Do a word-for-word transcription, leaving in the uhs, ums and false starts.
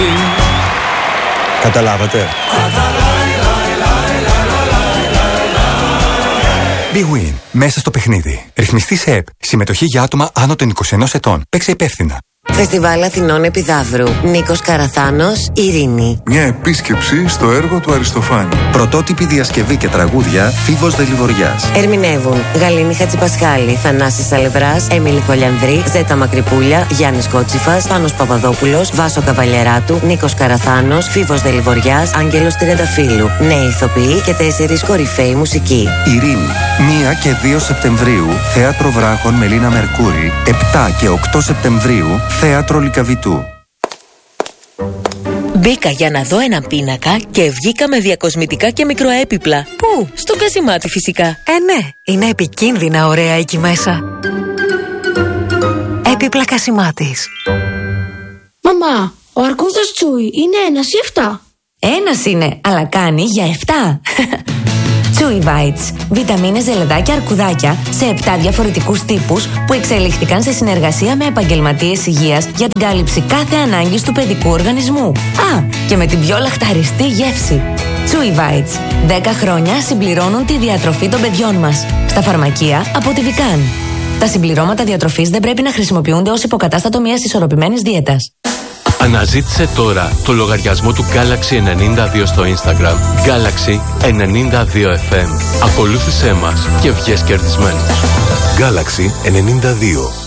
Καταλάβατε? Big Win. Μέσα στο παιχνίδι. Ρυθμιστή σε ΕΠ. Συμμετοχή για άτομα άνω των είκοσι ενός ετών. Παίξε υπεύθυνα. Φεστιβάλ Αθηνών Επιδαύρου. Νίκος Καραθάνος, Ειρήνη. Μια επίσκεψη στο έργο του Αριστοφάνη. Πρωτότυπη διασκευή και τραγούδια Φίβος Δελιβοριάς. Ερμηνεύουν Γαλήνη Χατζηπασχάλη, Θανάσης Σαλευράς, Έμιλη Χολιανδρή, Ζέτα Μακρυπούλια, Γιάννης Κότσιφας, Πάνος Παπαδόπουλος, Βάσο Καβαλιεράτου, Νίκος Καραθάνος, Φίβος Δελιβοριάς, Άγγελος Τριανταφύλου. Νέοι ηθοποιοί και τέσσερις κορυφαίοι μουσικοί. Ειρήνη. πρώτη και δύο Σεπτεμβρίου, Θέατρο Βράχων Μελίνα Μερκούρη. επτά και οκτώ Σεπτεμβρίου, Θέατρο Λυκαβητού. Μπήκα για να δω έναν πίνακα και βγήκα με διακοσμητικά και μικροέπιπλα. Πού? Στο Κασιμάτι φυσικά. Ε, ναι, είναι επικίνδυνα ωραία εκεί μέσα. Έπιπλα Κασιμάτης. Μαμά, ο αρκούδας Τσούι είναι ένας ή εφτά? Ένας είναι, αλλά κάνει για εφτά. Chewy Bites. Βιταμίνες, ζελεδάκια, αρκουδάκια σε επτά διαφορετικούς τύπους που εξελίχθηκαν σε συνεργασία με επαγγελματίες υγείας για την κάλυψη κάθε ανάγκης του παιδικού οργανισμού. Α, και με την πιο λαχταριστή γεύση. Chewy Bites. δέκα χρόνια συμπληρώνουν τη διατροφή των παιδιών μας. Στα φαρμακεία από τη Vican. Τα συμπληρώματα διατροφής δεν πρέπει να χρησιμοποιούνται ως υποκατάστατο μιας ισορροπημένης δίαιτας. Αναζήτησε τώρα το λογαριασμό του Galaxy ενενήντα δύο στο Instagram. Galaxy ενενήντα δύο εφ εμ. Ακολούθησέ μας και βγες κερδισμένος. Galaxy ενενήντα δύο.